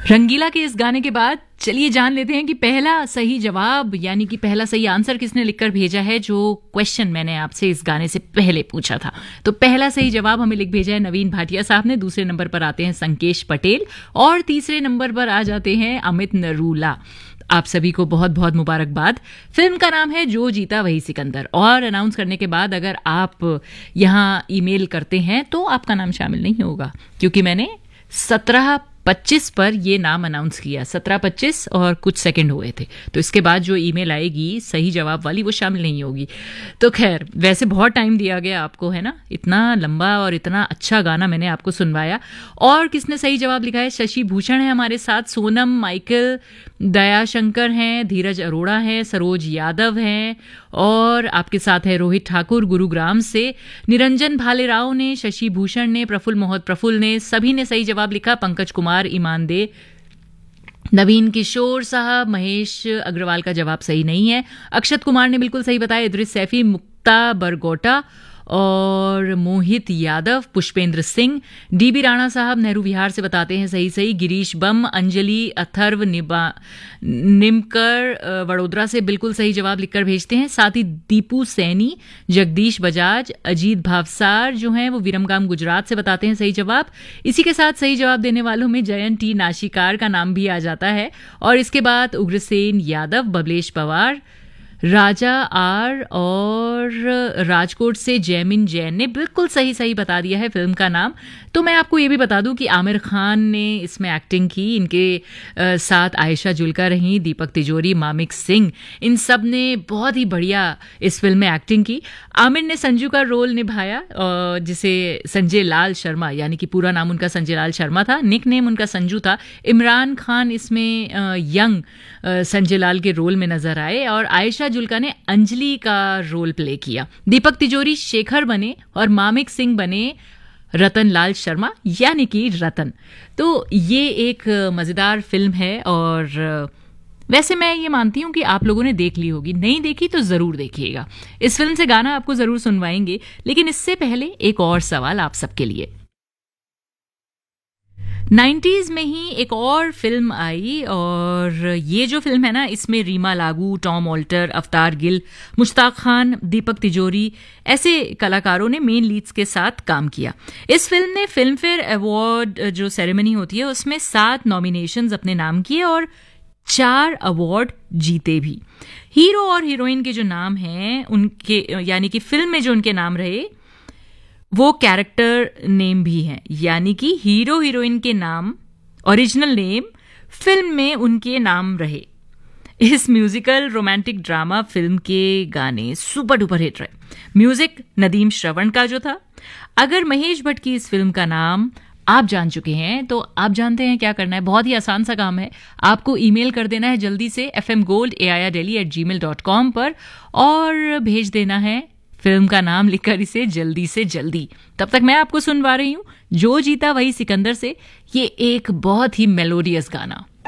रंगीला के इस गाने के बाद चलिए जान लेते हैं कि पहला सही जवाब यानी कि पहला सही आंसर किसने लिखकर भेजा है, जो क्वेश्चन मैंने आपसे इस गाने से पहले पूछा था। तो पहला सही जवाब हमें लिख भेजा है नवीन भाटिया साहब ने। दूसरे नंबर पर आते हैं संकेश पटेल और तीसरे नंबर पर आ जाते हैं अमित नरूला। आप सभी को बहुत बहुत मुबारकबाद। फिल्म का नाम है जो जीता वही सिकंदर और अनाउंस करने के बाद अगर आप यहाँ ईमेल करते हैं तो आपका नाम शामिल नहीं होगा, क्योंकि मैंने 17:25 पर ये नाम अनाउंस किया। 17:25 और कुछ सेकंड हुए थे, तो इसके बाद जो ईमेल आएगी सही जवाब वाली वो शामिल नहीं होगी। तो खैर, वैसे बहुत टाइम दिया गया आपको, है ना, इतना लंबा और इतना अच्छा गाना मैंने आपको सुनवाया। और किसने सही जवाब लिखा है? शशि भूषण है हमारे साथ, सोनम, माइकल, दयाशंकर हैं, धीरज अरोड़ा हैं, सरोज यादव हैं और आपके साथ है रोहित ठाकुर गुरुग्राम से, निरंजन भालेराव ने, शशि भूषण ने, प्रफुल्ल मोहत प्रफुल्ल ने, सभी ने सही जवाब लिखा। पंकज कुमार ईमान दे, नवीन किशोर साहब, महेश अग्रवाल का जवाब सही नहीं है। अक्षत कुमार ने बिल्कुल सही बताया, इद्रिस सैफी, मुक्ता बरगोटा और मोहित यादव, पुष्पेंद्र सिंह, डीबी राणा साहब नेहरू विहार से बताते हैं सही। गिरीश बम, अंजलि, अथर्व निमकर वडोदरा से बिल्कुल सही जवाब लिखकर भेजते हैं। साथ ही दीपू सैनी, जगदीश बजाज, अजीत भावसार जो हैं वो विरमगाम गुजरात से बताते हैं सही जवाब। इसी के साथ सही जवाब देने वालों में जयंत टी नाशिकार का नाम भी आ जाता है। और इसके बाद उग्रसेन यादव, बबलेश पवार, राजा आर और राजकोट से जैमिन जैन ने बिल्कुल सही बता दिया है फिल्म का नाम। तो मैं आपको ये भी बता दूं कि आमिर खान ने इसमें एक्टिंग की, इनके साथ आयशा जुल्का रही, दीपक तिजोरी, मामिक सिंह, इन सब ने बहुत ही बढ़िया इस फिल्म में एक्टिंग की। आमिर ने संजू का रोल निभाया, जिसे संजय लाल शर्मा, यानी कि पूरा नाम उनका संजय लाल शर्मा था, निक नेम उनका संजू था। इमरान खान इसमें यंग संजय लाल के रोल में नजर आए और आयशा जुल्का ने अंजलि का रोल प्ले किया। दीपक तिजोरी शेखर बने और मामिक सिंह बने रतन लाल शर्मा, यानी कि रतन। तो ये एक मजेदार फिल्म है और वैसे मैं ये मानती हूं कि आप लोगों ने देख ली होगी, नहीं देखी तो जरूर देखिएगा। इस फिल्म से गाना आपको जरूर सुनवाएंगे, लेकिन इससे पहले एक और सवाल आप सबके लिए। 90s में ही एक और फिल्म आई और ये जो फिल्म है ना, इसमें रीमा लागू, टॉम ऑल्टर, अवतार गिल, मुश्ताक खान, दीपक तिजोरी ऐसे कलाकारों ने मेन लीड्स के साथ काम किया। इस फिल्म ने फिल्म फेयर अवार्ड जो सेरेमनी होती है उसमें 7 नॉमिनेशंस अपने नाम किए और 4 अवार्ड जीते भी। हीरो और हीरोइन के जो नाम हैं उनके, यानी कि फिल्म में जो उनके नाम रहे वो कैरेक्टर नेम भी हैं, यानी कि हीरो हीरोइन के नाम, ओरिजिनल नेम, फिल्म में उनके नाम रहे। इस म्यूजिकल रोमांटिक ड्रामा फिल्म के गाने सुपर डुपर हिट रहे। म्यूजिक नदीम श्रवण का जो था। अगर महेश भट्ट की इस फिल्म का नाम आप जान चुके हैं तो आप जानते हैं क्या करना है। बहुत ही आसान सा काम है, आपको ईमेल कर देना है जल्दी से fmgold@delhi@gmail.com पर और भेज देना है फिल्म का नाम लिखकर इसे जल्दी से जल्दी। तब तक मैं आपको सुनवा रही हूं जो जीता वही सिकंदर से ये एक बहुत ही मेलोडियस गाना।